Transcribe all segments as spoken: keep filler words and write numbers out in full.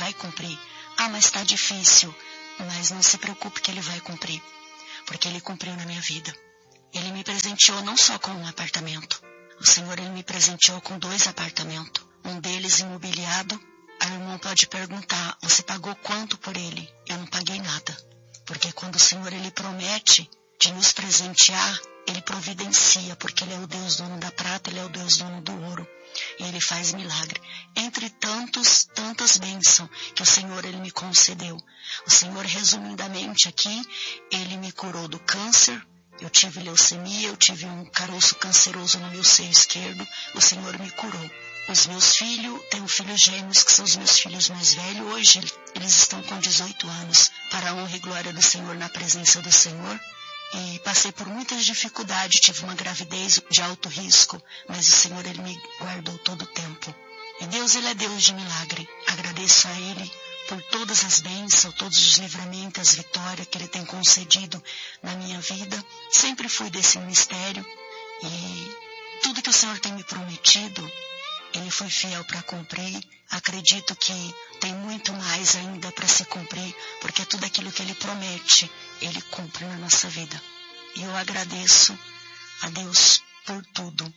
vai cumprir. Ah, mas está difícil. Mas não se preocupe que Ele vai cumprir, porque Ele cumpriu na minha vida. Ele me presenteou não só com um apartamento. O Senhor, Ele me presenteou com dois apartamentos. Um deles imobiliado. Aí o irmão pode perguntar, você pagou quanto por ele? Eu não paguei nada. Porque quando o Senhor, Ele promete de nos presentear, Ele providencia, porque Ele é o Deus dono da prata, Ele é o Deus dono do ouro. E Ele faz milagre. Entre tantos, tantas bênçãos que o Senhor, Ele me concedeu. O Senhor, resumidamente aqui, Ele me curou do câncer. Eu tive leucemia, eu tive um caroço canceroso no meu seio esquerdo. O Senhor me curou. Os meus filhos, tenho filhos gêmeos, que são os meus filhos mais velhos. Hoje, eles estão com dezoito anos. Para a honra e glória do Senhor, na presença do Senhor. E passei por muitas dificuldades, tive uma gravidez de alto risco, mas o Senhor, Ele me guardou todo o tempo. E Deus, Ele é Deus de milagre. Agradeço a Ele por todas as bênçãos, todos os livramentos, as vitórias que Ele tem concedido na minha vida. Sempre fui desse ministério e tudo que o Senhor tem me prometido, Ele foi fiel para cumprir. Acredito que tem muito mais ainda para se cumprir, porque tudo aquilo que Ele promete, Ele cumpre na nossa vida. E eu agradeço a Deus por tudo.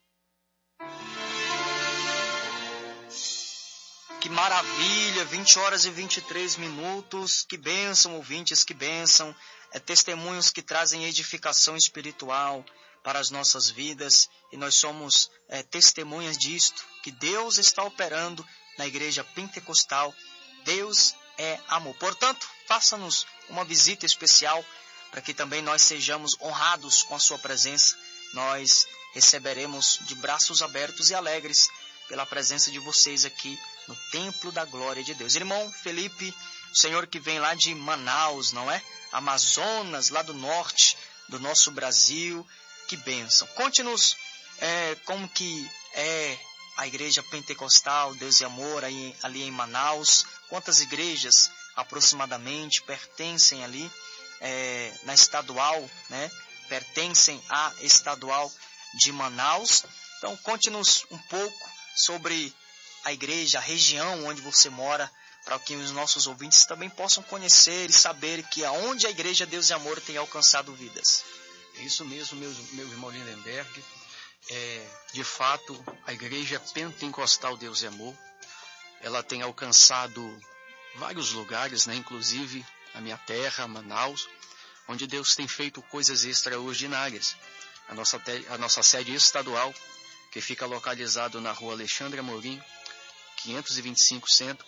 Que maravilha, vinte horas e vinte e três minutos, que bênção, ouvintes, que bênção. É testemunhos que trazem edificação espiritual para as nossas vidas, e nós somos é, testemunhas disto, que Deus está operando na igreja pentecostal. Deus é amor. Portanto, faça-nos uma visita especial, para que também nós sejamos honrados com a sua presença. Nós receberemos de braços abertos e alegres pela presença de vocês aqui no Templo da Glória de Deus. Irmão Felipe, o senhor que vem lá de Manaus, não é? Amazonas, lá do norte do nosso Brasil. Que bênção. Conte-nos é, como que é a igreja pentecostal, Deus e Amor, aí, ali em Manaus. Quantas igrejas aproximadamente pertencem ali é, na estadual, né? Pertencem à estadual de Manaus. Então, conte-nos um pouco sobre a igreja, a região onde você mora, para que os nossos ouvintes também possam conhecer e saber que aonde a igreja Deus e Amor tem alcançado vidas. É isso mesmo, meu, meu irmão Lindenberg. É, de fato, a igreja pentecostal Deus e Amor, ela tem alcançado vários lugares, né? Inclusive a minha terra, Manaus, onde Deus tem feito coisas extraordinárias. A nossa, a nossa sede estadual, que fica localizado na rua Alexandre Amorim, quinhentos e vinte e cinco Centro,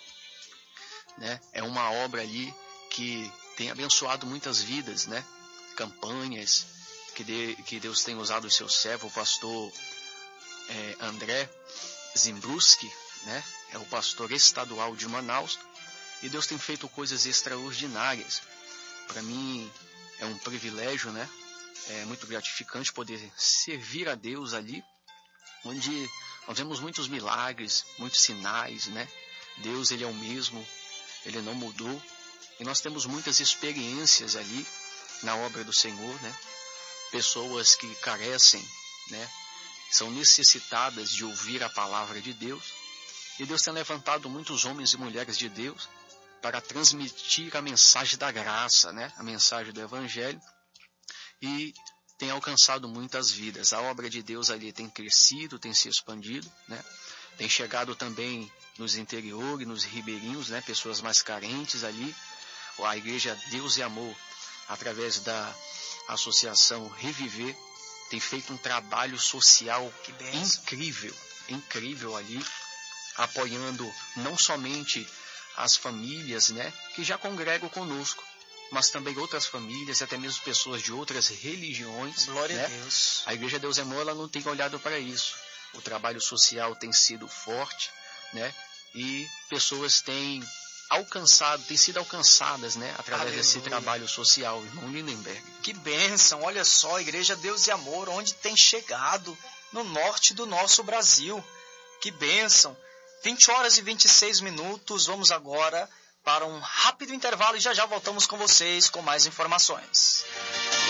né? É uma obra ali que tem abençoado muitas vidas, né? Campanhas que, de, que Deus tem usado o seu servo, o pastor é, André Zimbruski, né? É o pastor estadual de Manaus, e Deus tem feito coisas extraordinárias. Para mim é um privilégio, né? É muito gratificante poder servir a Deus ali, onde nós vemos muitos milagres, muitos sinais, né? Deus, Ele é o mesmo, Ele não mudou, e nós temos muitas experiências ali na obra do Senhor, né? Pessoas que carecem, né? São necessitadas de ouvir a palavra de Deus, e Deus tem levantado muitos homens e mulheres de Deus para transmitir a mensagem da graça, né? A mensagem do Evangelho, e tem alcançado muitas vidas. A obra de Deus ali tem crescido, tem se expandido, né? Tem chegado também nos interiores, nos ribeirinhos, né? Pessoas mais carentes ali. A igreja Deus e Amor, através da Associação Reviver, tem feito um trabalho social incrível, incrível ali, apoiando não somente as famílias, né, que já congregam conosco, mas também outras famílias, até mesmo pessoas de outras religiões. Glória, né? a Deus. A Igreja Deus é Amor, ela não tem olhado para isso. O trabalho social tem sido forte, né? E pessoas têm alcançado, têm sido alcançadas, né? Através Aleluia. Desse trabalho social, irmão Lindenberg. Que bênção! Olha só, a Igreja Deus e Amor, onde tem chegado no norte do nosso Brasil. Que bênção! vinte horas e vinte e seis minutos, vamos agora para um rápido intervalo e já já voltamos com vocês com mais informações.